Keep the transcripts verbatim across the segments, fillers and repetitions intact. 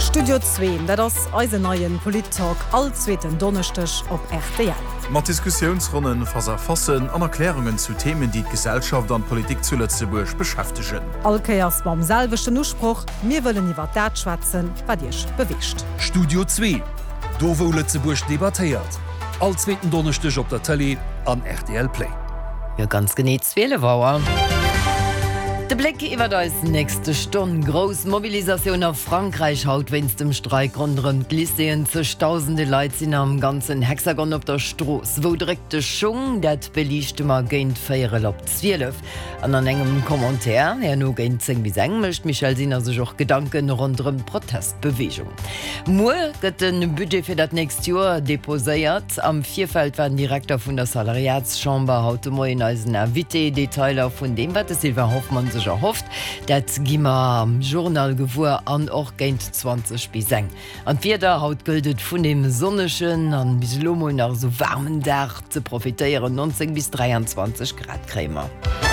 Studio zwei, dat ass eise neien Polit-Talk allzweten Donnerstech op R T L. Mat Diskussionsrunnen verfassen an Erklärungen zu Themen, die Gesellschaft an Politik zu Lützeburg beschäftigen. Alkeiers beim selwechten Urspruch, mir wollen iwwer dat schwatzen, wat Dich bewischt. Studio zwei, do wo Lützeburg debattiert. Allzweten Donnerstech op der Tele an R T L Play. Ja, ganz genet Zwillewauer. De Blicke iwwer da nächste Stunde. Groß Mobilisation auf Frankreich haut wenns dem Streik runden Glyceen zech tausende Leiit sinn am ganzen Hexagon op der Stroos. Wo direkte Schung dat belichtmmer géint féiere op Zwielef. An an engem Kommentar her no géint zeng wie seng mecht Michel Sinner sech och Gedanken rondem Protestbewegung. Mo gëtt den Budget fir dat näst Joer deposéiert. Am Vierfeld werden Direktor vun der Salariatschamber haute Moien eisen erwitte Detailer vun dem wat Silver Hoffmann sech erhofft, dat gimmer am Journal gewur an och géint zwanzig bis seng. An Vierder haut gëldet vun dem sonneschen an bis Lomo nach so warmen Dach ze profitéieren neunzehn bis dreiundzwanzig Grad Krämer.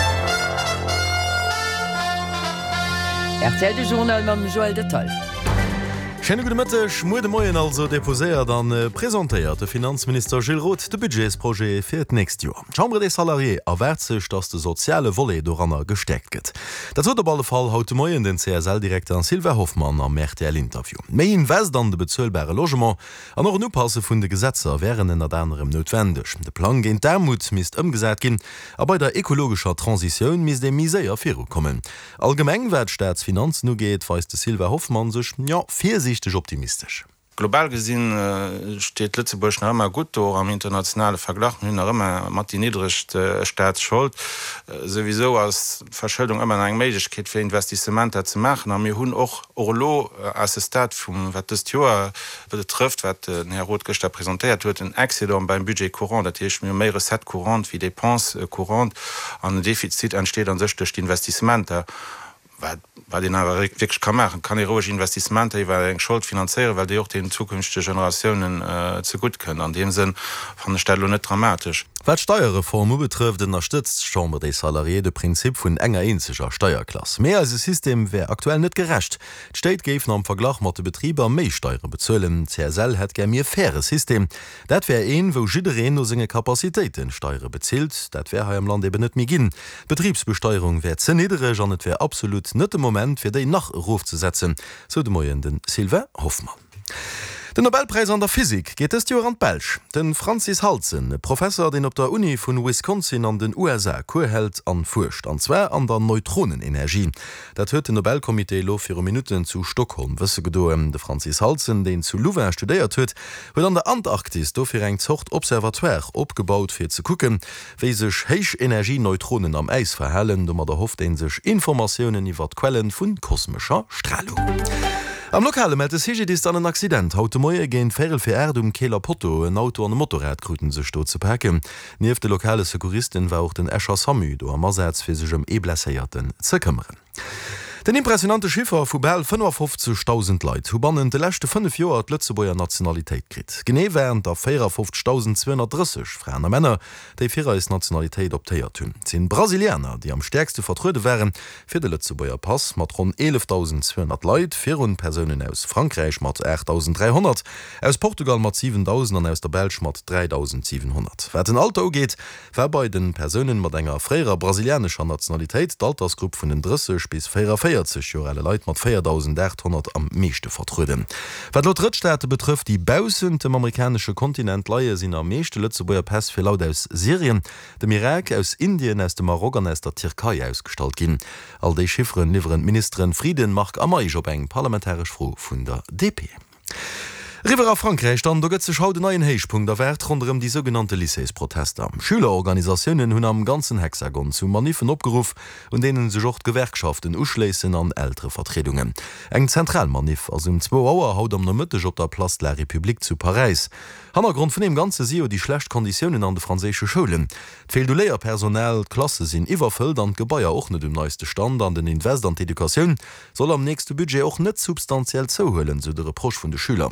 Erzählt de Journal mam Joel Detail. Schöne gute Mittag, Schmude Moyen also deposiert an äh, präsentiert der Finanzminister Gilles Roth de Budgetsprojet für das nächste Jahr. Chambre des Salariés erwährt sich, dass der soziale Volley daran gesteckt wird. Das wird auf alle Fall heute Morgen den C S L-Direktor Silver Hoffmann am R T L-Interview. Mehr Invest an de bezahlbare Logement an noch ein Upassen von den Gesetzen wären in der anderem notwendig. Der Plan geht Demut misst umgesetzt gehen, aber bei der ökologischen Transition misst dem Misere kommen. Allgemein wird Staatsfinanzen nur geht, weist Silver Hoffmann sich ja vierzig optimistisch. Global gesinn äh, steht Lützeburg noch immer gut do, am internationale Vergleich hun immer mat die niedrigste äh, Staatsschuld äh, sowieso als Verschuldung immer eng Möglichkeit für Investissementer zu machen. Am mir hunn och Orlo äh, Assistat vum wat das Joer betrifft, wat äh, Herr Rothgester präsentiert huet den Excedent beim Budget courant, dat ich mir mehr Reset courant wie Dépense äh, courant an Defizit entsteht an sech durch die Investissementer. Weil den aber wirklich kann machen, kann heroische Investimente weil eng Schuld finanzieren, weil die auch den zukünftigen Generationen äh, zu gut können. An dem Sinn von der Stelle nicht dramatisch. Was Steuerreform betrifft, unterstützt Chambre des Salariés de Prinzip von enger einziger Steuerklasse. Mehr als das System wäre aktuell nicht gerecht. Die Stadt geben am Vergleich mit den Betrieben mehr Steuern bezahlen. C S L hat gerne mehr faires System. Das wäre ein, wo jeder nur seine Kapazitäten Steuern bezahlt. Das wäre hier im Land eben nicht mehr gehen. Betriebsbesteuerung wäre zu niedrig und es wäre absolut nicht der Moment für den Nachruf zu setzen, so de Moyen den Silver Hoffmann. Den Nobelpreis an der Physik geht es Joran Belsch. Den Francis Halzen, Professor, den op der Uni von Wisconsin an den U S A Kurhält an Furcht, an zwei an der Neutronenenergie. Dat huet den Nobelkomitee lo vier Minuten zu Stockholm wësse gedoem. De Francis Halzen, den zu Louvain studiert huet, huet an der Antarktis dofir eng Zocht Observatoire opgebaut fir ze kucken, wéi sech héich Energieneutronen am Eis verhellen, dummer der hofft en sech Informationoen iwwer Quellen vun kosmischer Strahlung. Am Lokale meldet sich ist an einen Accident. Heute Morgen gehen Ferel für Erd um Kehler Potto, ein Auto an Motorradkruten sich dort zu packen. Neben der lokale Sekuristen war auch den Escher Samü, der am Ersatz für sich um E-Blesseierten zu kümmern. Den impressionante Schiffer vu Bel fünfundfünfzigtausend Leiit hu bannen de lechte fünf Joer d Lützeburger Nationalitéit krit. Genné wären der vierundfünfzigtausendzweihundertdreißig Franer Männer, déi fir als Nationalitéit optéiert hunn. Zin Brasilianer, die am stärkste vertruede wären, fir de Lützeburger Pass mat rund elftausendzweihundert Leiit, virun Personen aus Frankreich mat achttausenddreihundert, aus Portugal mat siebentausend an aus der Belsch mat dreitausendsiebenhundert. Wer den Alter ugeet, wär bei den Personen mat enger fréier brasilianischer Nationalitéit d'Altersgruppe vun den dreißig bis vierundvierzig Jahre Leiit mat viertausendachthundert am meeschte vertruden. Wat laut Drittstaate betrifft, die Bausen dem amerikanische Kontinent Leiie sinn am meeschte Lützeburger Pass fir laut aus Syrien, dem Irak aus Indien aus dem Marokko aus der Türkei ausgestalt gin. All déi Schiffren liveren Ministerin Frieden mag amaisch op eng parlamentarisch froh vun der D P. River a Frankreich dann do gëtt ze schau den neuen Heichpunkt der Wert rondem die sogenannte Lycées-Protester. Schülerorganisationen hunn am ganzen Hexagon zu Manifen opgeruf und denen se jocht Gewerkschaften uschleessen an ältere Vertretungen. Eng Zentralmanif as um zwei Auer haut am Mëttech op der Place de la République zu Paris. Hannergrund vun dem ganze sio die schlecht Konditionen an de franzésche Schulen. D'Fehl du Lehrpersonal, Klasse sinn iwwerfüllt an Gebäier och net dem neueste Stand an den Invest an d'Edukaun soll am nächste Budget auch net substanziell zouhhöllen, so de Reproch vun de Schüler.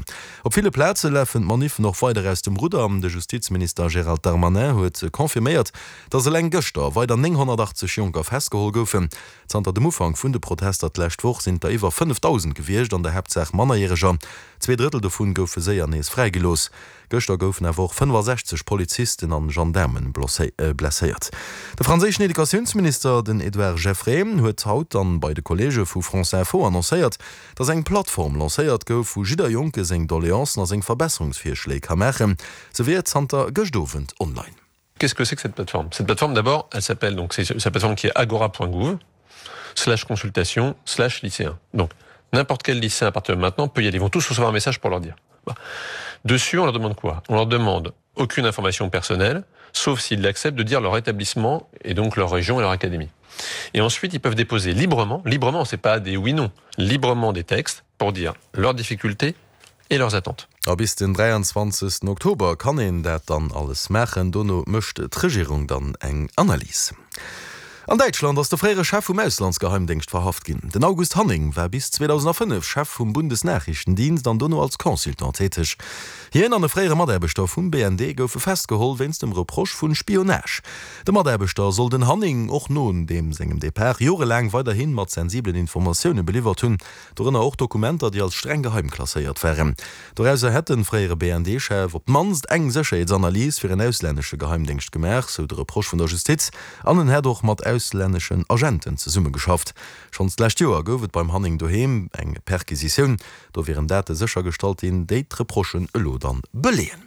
Op viele Plätze läffen Manif noch weiter aus dem Ruder. Der Justizminister Gerald Darmanin huet konfirmiert, dat se leng Göster weiter neunhundertachtzig Junker festgehol goufen. Zanter dem Ufang vun de Protester lächtwoch sind da iwwer fünftausend gewircht an der Hauptsache Mannerjähriger. Zwei Drittel davon goufe séier nees freigelos. Göster goufen erwoch fünfundsechzig Polizisten an Gendarmen blessiert. Der französische Edukationsminister den Edouard Geoffrey huet haut dann bei de Kollege vu France Info annoncéiert, dats eng Plattform lacéiert gouf vu jider Joke seg Doléanzen as eng Verbesserungsvierschläg kann machen, so wie Zanter gestoffend online. Qu'est-ce que c'est que cette plateforme? Cette plateforme, d'abord, elle s'appelle, donc, c'est sa plateforme qui est agora point gouv slash consultation slash lycéen. Donc, n'importe quel lycéen à partir de maintenant peut y aller. Ils vont tous recevoir un message pour leur dire. Bah. Dessus, on leur demande quoi? On leur demande aucune information personnelle, sauf s'ils acceptent de dire leur établissement et donc leur région et leur académie. Et ensuite, ils peuvent déposer librement, librement, c'est pas des oui-non, librement des textes pour dire leurs difficultés et leurs attentes. A bis den dreiundzwanzigsten Oktober kann en dat dann alles machen, donno mëcht d'Regierung dann eng Analyse. An Deutschland ass der fréiere Chef vum Auslandsgeheimdienst verhaft ginn. Den August Hanning war bis zweitausendfünf Chef vum Bundesnachrichtendienst an donno als Konsultant tätig. Hien an de fréiere Maderbeter vum B N D goufe festgeholt wennns dem Reproch vun Spionage. De Maderbeter soll den Hanning och non dem segem D P jorelang weiterhin mat sensiblen Informationoune beliefert hunn, dorenner auch Dokumenter, die als streng geheim klasseiert wären. Doreise hätten fréiere B N D-Chef op manst eng Sicherheitsanalyse fir en ausländsche Geheimdienst gemerk, so de Reproch vun der Justiz, an den herdoch mat ausländischen Agenten ze Summe geschafft. Schonslächt Joer goufet beim Hanning doheem eng Perquisitionun, do wären Date sicher stalt in déi Reprochen ëlo dann beleen.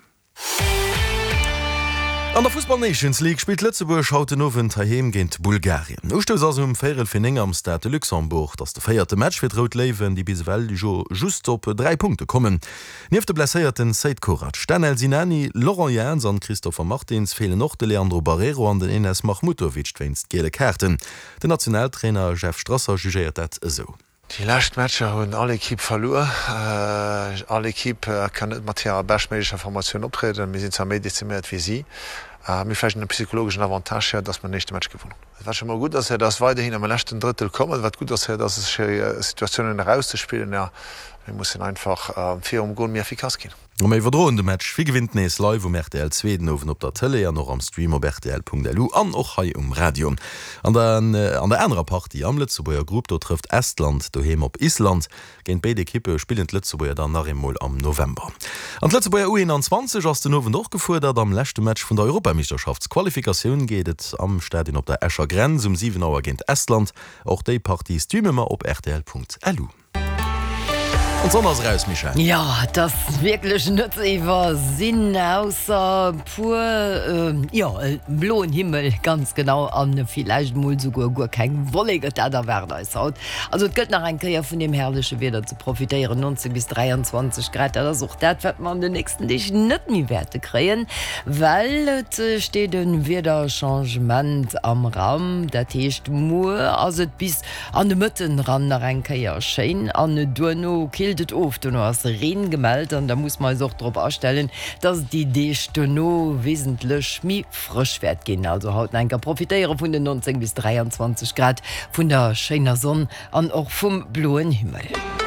An der Fußball Nations League spielt Lützeburg haut nowen daheim géint Bulgarien. Ustos as um Féel vun engem Stade Luxemburg, dats de feierte Match fir Rot lewen, die bis well Jo just op drei Punkte kommen. Nief de blesséierten Seid Korat, Stanel Sinani, Laurent Jans an Christopher Martins fehlen noch de Leandro Barrero an den Enes Mahmutovic wennst gele Kärten. De Nationaltrainer Jeff Strasser jugéiert dat eso. Die Lächtmatscher hunn alle Kipp verloren. Äh, alle Kipp äh, kann net mat bechmedischer Information optreten, mir sind mé dezimiert wie sie. Äh, mir fächen den psychologischen Avantage her, dass man nicht Match gewonnen. Es war schon mal gut, dass er das weiterhin am letzten Drittel kommt. Wat gut, dass er das äh, Situationen herauszuspielen. Ja, wir müssen einfach äh, vier umgehen mehr effikaz gehen. Um méi verdroende Match wie gewinnt nees live um R T L Zweden ofen op der Tele ja noch am Stream op R T L Punkt L U an och hai um Radio. An den, äh, an der enrer Party am Lützeburger Gruppe do trifft Estland doheem op Island. Gen beide Kippe spielend Lützeburger dann nach Moll am November. An Lützeburger U einundzwanzig ass den nowen doch gefuer, dat am lächte Match vun der Europameisterschaftsqualifikationun gehtet am Stadion op der Escher Grenz um sieben Auer géint Estland. Auch déi Party streamemer op R T L Punkt L U. Und sonders raus, Michel. Ja, das wirklich nützt iwwer Sinn ausser pur äh, ja, äh, blauen Himmel ganz genau an vielleicht mal sogar gar kein wolliger der da Werder ist haut. Also es gibt nach ein Krier von dem herrlichen Wetter zu profitieren, neunzehn bis dreiundzwanzig Grad, das auch das wird man den nächsten Dich nicht mehr Werte kriegen, weil es äh, steht ein Wetterchangement am Raum, das heißt nur, also bis an den Mitten ran nach ein Krier schön, an den Duno kildet oft und hast Reden gemeldet und da muss man auch darauf ausstellen, dass die Destino wesentlich mehr frisch wird gehen. Also haut ein profitieren von den neunzehn bis dreiundzwanzig Grad, von der schönen Sonne und auch vom blauen Himmel.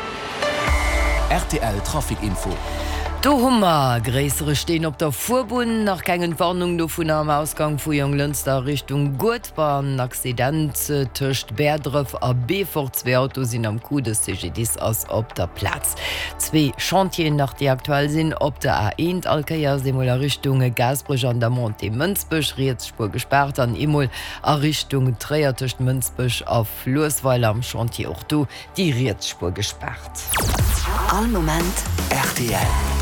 R T L Trafikinfo. Do hummer gräsere stehen op der Furbun nach kegen Warnung do vun am Ausgang vu Jong Lünster Richtung Gutbahn Accident töcht Bärdref a B vor zwei Autos sind am Ku des C G Ds ass op der Platz. Zwei Chantien nach die aktuell sinn op der A eins Alkeier Semoler Richtung Gasbrüch an der Monte Münzbüch Rietspur gesperrt an Imol a Richtung Träiertecht Münzbüch auf Losweil am Chantier auch do die Rietspur gesperrt. All Moment R T L.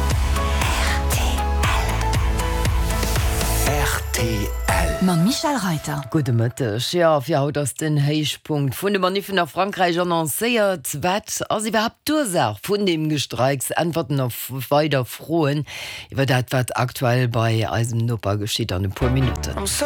R T L. Man Michel Reiter. Gute Mëttech, ja, fir haut ass den Heichpunkt vun de Manifen nach Frankreich annoncéiert wat ass iwwerhap Dursach vun dem Gestreiks antworten auf weiter froen iwwer dat wat aktuell bei Eisem Nupper geschiet an e puer Minuten.